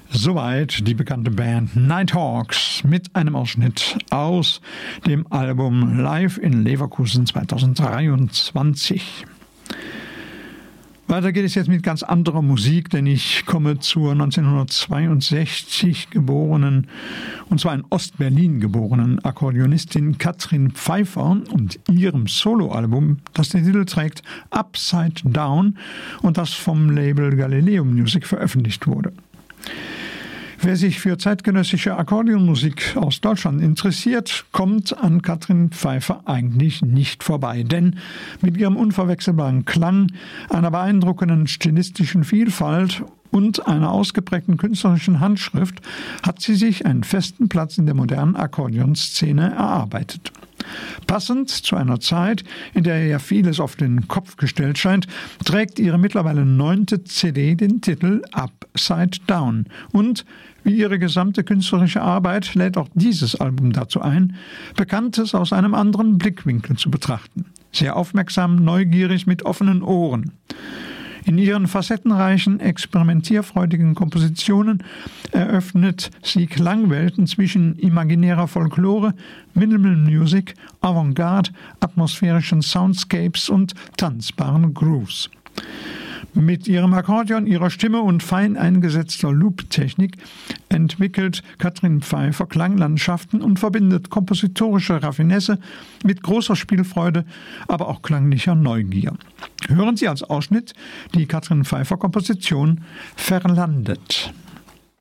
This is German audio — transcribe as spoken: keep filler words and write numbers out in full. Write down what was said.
Soweit die bekannte Band Nighthawks mit einem Ausschnitt aus dem Album Live in Leverkusen zweitausenddreiundzwanzig. Weiter geht es jetzt mit ganz anderer Musik, denn ich komme zur neunzehnhundertzweiundsechzig geborenen, und zwar in Ostberlin geborenen Akkordeonistin Katrin Pfeiffer und ihrem Soloalbum, das den Titel trägt Upside Down und das vom Label Galileo Music veröffentlicht wurde. Wer sich für zeitgenössische Akkordeonmusik aus Deutschland interessiert, kommt an Katrin Pfeiffer eigentlich nicht vorbei. Denn mit ihrem unverwechselbaren Klang, einer beeindruckenden stilistischen Vielfalt und einer ausgeprägten künstlerischen Handschrift hat sie sich einen festen Platz in der modernen Akkordeonszene erarbeitet. Passend zu einer Zeit, in der ja vieles auf den Kopf gestellt scheint, trägt ihre mittlerweile neunte C D den Titel Upside Down. Und wie ihre gesamte künstlerische Arbeit lädt auch dieses Album dazu ein, Bekanntes aus einem anderen Blickwinkel zu betrachten. Sehr aufmerksam, neugierig, mit offenen Ohren. In ihren facettenreichen, experimentierfreudigen Kompositionen eröffnet sie Klangwelten zwischen imaginärer Folklore, Minimal Music, Avantgarde, atmosphärischen Soundscapes und tanzbaren Grooves. Mit ihrem Akkordeon, ihrer Stimme und fein eingesetzter Loop-Technik entwickelt Katrin Pfeiffer Klanglandschaften und verbindet kompositorische Raffinesse mit großer Spielfreude, aber auch klanglicher Neugier. Hören Sie als Ausschnitt die Katrin Pfeiffer Komposition Verlandet.